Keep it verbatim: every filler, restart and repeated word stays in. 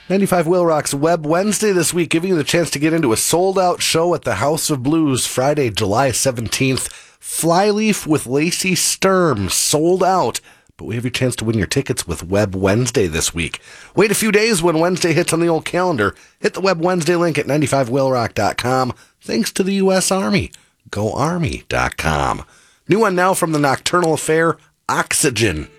ninety-five Will Rock's Web Wednesday this week, giving you the chance to get into a sold-out show at the House of Blues Friday, July seventeenth. Flyleaf with Lacey Sturm, sold out. But we have your chance to win your tickets with Web Wednesday this week. Wait a few days when Wednesday hits on the old calendar. Hit the Web Wednesday link at ninety-five will rock dot com. Thanks to the U S Army. go army dot com. New one now from the Nocturnal Affair, Oxygen.